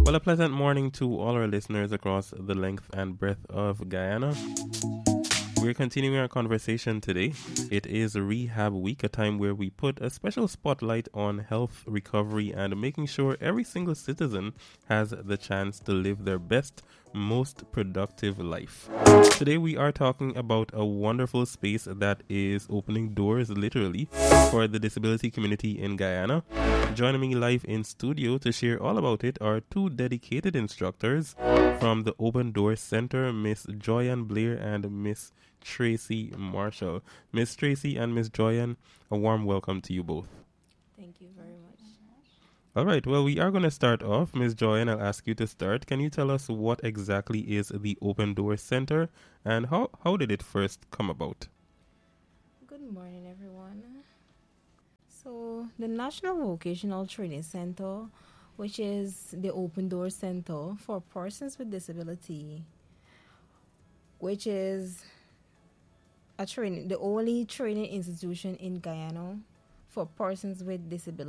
Well, a pleasant morning to all our listeners across the length and breadth of Guyana. We're continuing our conversation today. It is Rehab Week, a time where we put a special spotlight on health, recovery, and making sure every single citizen has the chance to live their best, most productive life. Today we are talking about a wonderful space that is opening doors, literally, for the disability community in Guyana. Joining me live in studio to share all about it are two dedicated instructors from the Open Doors Center, Miss Joyanne Blair and Miss Tracy Marshall. Miss Tracy and Miss Joyanne, a warm welcome to you both. Thank you very much. All right, well, we are going to start off. Miss Joyanne, I'll ask you to start. Can you tell us what exactly is the Open Doors Center and how did it first come about? Good morning, everyone. So, the National Vocational Training Center, which is the Open Doors Center for persons with disability, which is the only training institution in Guyana for persons with disability.